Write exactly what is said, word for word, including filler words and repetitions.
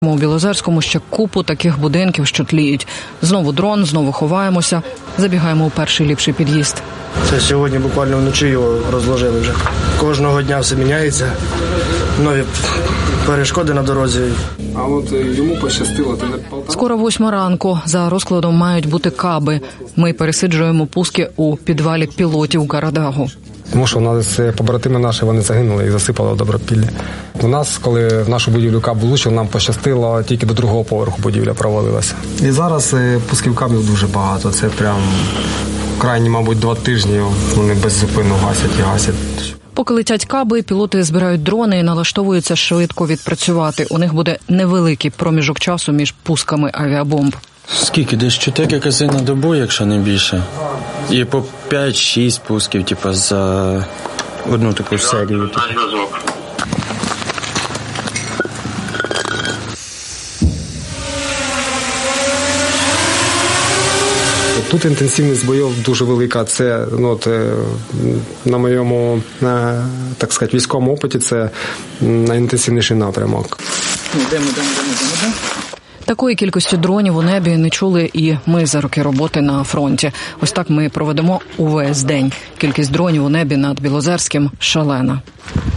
У Білозерському ще купу таких будинків, що тліють. Знову дрон, знову ховаємося, забігаємо у перший ліпший під'їзд. Це сьогодні буквально вночі його розложили вже. Кожного дня все міняється, нові перешкоди на дорозі. А от йому пощастило. Скоро восьма ранку. За розкладом мають бути каби. Ми пересиджуємо пуски у підвалі пілотів Карадагу. Тому що у нас побратими наші, вони загинули і засипали Добропілля. У нас, коли в нашу будівлю каб влучив, нам пощастило, тільки до другого поверху будівля провалилася. І зараз пусків кабів дуже багато. Це прям крайні, мабуть, два тижні вони беззупинно гасять і гасять. Поки летять каби, пілоти збирають дрони і налаштовуються швидко відпрацювати. У них буде невеликий проміжок часу між пусками авіабомб. Скільки? Десь чотири рази на добу, якщо не більше. І по п'ять-шість пусків, типу, за одну таку серію. Тут інтенсивність бойов дуже велика. Це, ну, от, на моєму, так сказати, військовому опиті це найінтенсивніший напрямок. Йдемо, йдемо, йдемо, йдемо. Такої кількості дронів у небі не чули і ми за роки роботи на фронті. Ось так ми проведемо увесь день. Кількість дронів у небі над Білозерським шалена.